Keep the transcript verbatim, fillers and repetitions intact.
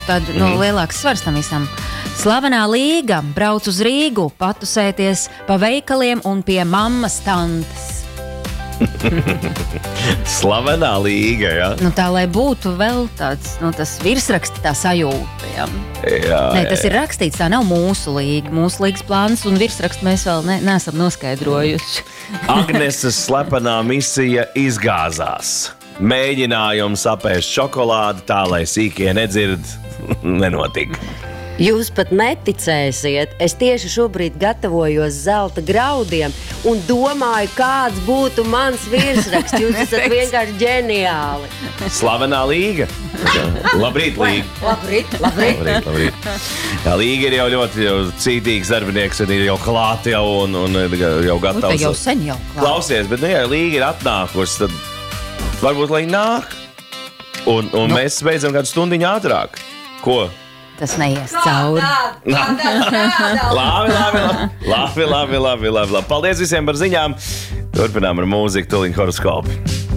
tad mm. no lielāks svars tam visam. Slavenā Līga brauc uz Rīgu patusēties pa veikaliem un pie mammas tantes. Slavenā Līga, jā? Nu tā, lai būtu vēl tāds, nu tas virsraksti tā sajūta, jā. Jā, Nē, tas jā. ir rakstīts, tā nav mūsu līga. Mūsu līgas plāns un virsrakstu mēs vēl ne, neesam noskaidrojuši. Agneses slepenā misija izgāzās. Mēģinājums apēst šokolādi tā, lai sīkie nedzird, nenotika. Jūs pat neticēsiet, es tieši šobrīd gatavojos zelta graudiem un domāju, kāds būtu mans virsraksts. Jūs esat vienkārši ģeniāli. Slavenā Līga. Labrīt, Līga. Labrīt, labrīt. labrīt, labrīt. Jā, Līga ir jau ļoti jau cītīgs darbinieks, un ir jau klāt jau un, un jau gatavs. Nu, jau sen jau klāt. Klausies, bet nu, ja Līga ir atnākusi, tad varbūt, lai nāk. Un, un nu. Mēs beidzam kādu stundiņu ātrāk. Ko? Tas neies cauri. Labi, labi, labi, labi, labi, labi, labi. Paldies visiem par ziņām. Turpinām ar mūziku, tuliņ horoskopu.